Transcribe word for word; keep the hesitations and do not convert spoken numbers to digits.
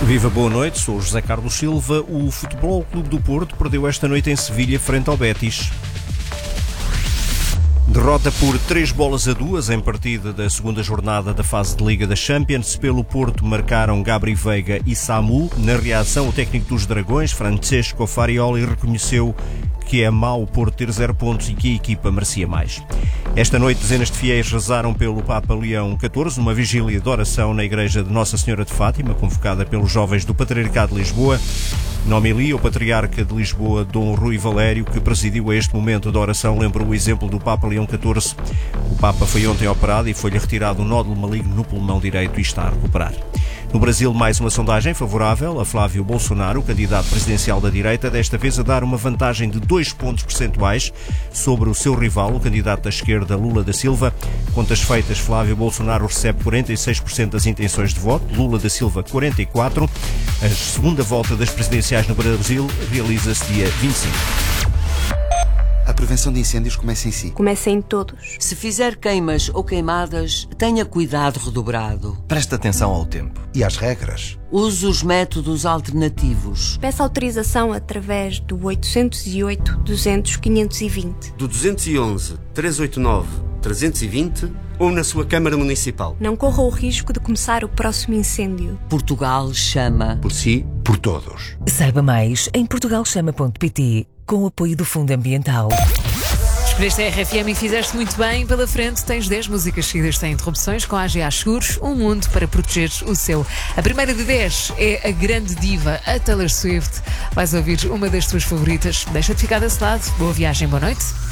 Viva, boa noite, sou José Carlos Silva. O Futebol Clube do Porto perdeu esta noite em Sevilha frente ao Betis. Derrota por três bolas a duas em partida da segunda jornada da fase de Liga da Champions. Pelo Porto marcaram Gabri Veiga e Samu. Na reação, o técnico dos Dragões, Francesco Farioli, reconheceu que é mau o Porto ter zero pontos e que a equipa merecia mais. Esta noite, dezenas de fiéis rezaram pelo Papa Leão catorze, numa vigília de oração na Igreja de Nossa Senhora de Fátima, convocada pelos jovens do Patriarcado de Lisboa. Na homilia, o Patriarca de Lisboa, Dom Rui Valério, que presidiu a este momento da oração, lembrou o exemplo do Papa Leão catorze. O Papa foi ontem operado e foi-lhe retirado um nódulo maligno no pulmão direito e está a recuperar. No Brasil, mais uma sondagem favorável a Flávio Bolsonaro, candidato presidencial da direita, desta vez a dar uma vantagem de dois pontos percentuais sobre o seu rival, o candidato da esquerda, Lula da Silva. Contas feitas, Flávio Bolsonaro recebe quarenta e seis por cento das intenções de voto, Lula da Silva quarenta e quatro por cento. A segunda volta das presidenciais no Brasil realiza-se dia vinte e cinco. A prevenção de incêndios começa em si. Começa em todos. Se fizer queimas ou queimadas, tenha cuidado redobrado. Preste atenção ao tempo. E às regras. Use os métodos alternativos. Peça autorização através do oitocentos e oito, duzentos, quinhentos e vinte. Do duzentos e onze, trezentos e oitenta e nove, trezentos e vinte ou na sua Câmara Municipal. Não corra o risco de começar o próximo incêndio. Portugal chama. Por si, por todos. Saiba mais em portugal chama ponto pt, com o apoio do Fundo Ambiental. Escolheste a R F M e fizeste muito bem. Pela frente tens dez músicas seguidas sem interrupções com a A G A Seguros, um mundo para proteger o seu. A primeira de dez é a grande diva, a Taylor Swift. Vais ouvir uma das tuas favoritas. Deixa-te ficar desse lado. Boa viagem, boa noite.